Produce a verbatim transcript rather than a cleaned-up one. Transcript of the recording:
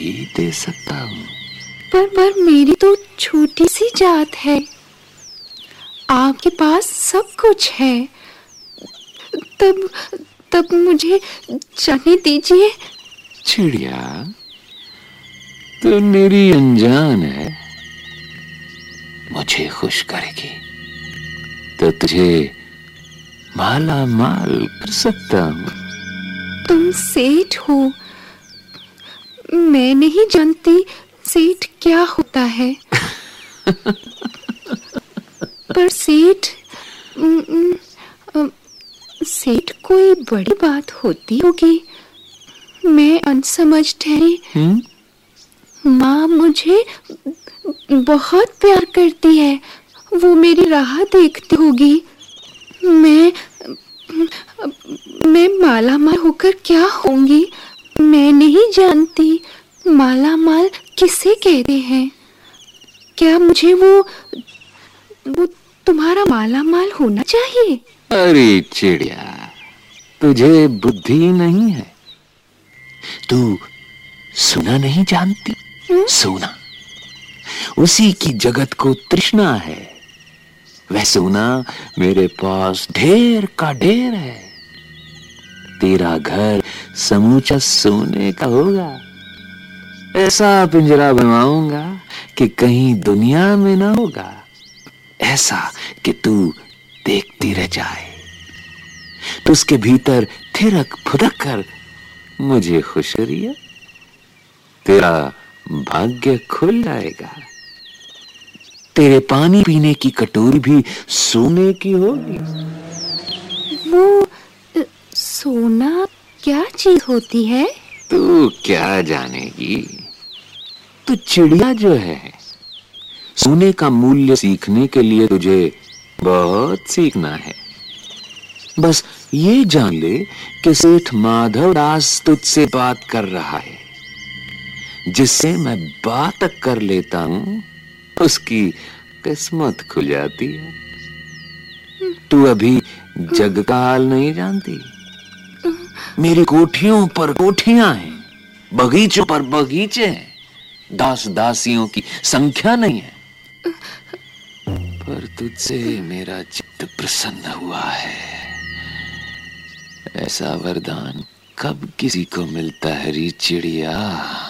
भी दे सकता हूँ। पर पर मेरी तो छोटी सी जात है, आपके पास सब कुछ है, तब तब मुझे जाने दीजिए। चिड़िया, तो मेरी अनजान है, मुझे खुश करेगी तो तुझे माला माल कर सकता हूँ। तुम सेठ हो, मैं नहीं जानती सेठ क्या होता है। पर सेठ सेठ कोई बड़ी बात होती होगी, मैं अनसमझ ठहरी। माँ मुझे बहुत प्यार करती है, वो मेरी राह देखती होगी। मैं मैं माला माल होकर क्या होंगी, मैं नहीं जानती। माला माल किसे कहते हैं? क्या मुझे वो वो तुम्हारा माला माल होना चाहिए? अरे चिड़िया, तुझे बुद्धि नहीं है, तू सोना नहीं जानती? हुँ? सोना, उसी की जगत को तृष्णा है। वह सोना मेरे पास ढेर का ढेर है। तेरा घर समूचा सोने का होगा। ऐसा पिंजरा बनवाऊंगा कि कहीं दुनिया में ना होगा। ऐसा कि तू देखती रह जाए, तो उसके भीतर थिरक फुदक कर मुझे खुश करिए। तेरा भाग्य खुल जाएगा। तेरे पानी पीने की कटोरी भी सोने की होगी। वो सोना क्या चीज होती है? तू क्या जानेगी? तू चिड़िया जो है, सोने का मूल्य सीखने के लिए तुझे बहुत सीखना है। बस ये जान ले कि सेठ माधव दास तुझसे बात कर रहा है। जिससे मैं बात कर लेता हूँ, उसकी किस्मत खुल जाती है। तू अभी जग का हाल नहीं जानती। मेरी कोठियों पर कोठियां हैं, बगीचों पर बगीचे हैं, दास दासियों की संख्या नहीं है। पर तुझसे मेरा चित्त प्रसन्न हुआ है। ऐसा वरदान कब किसी को मिलता है री चिड़िया?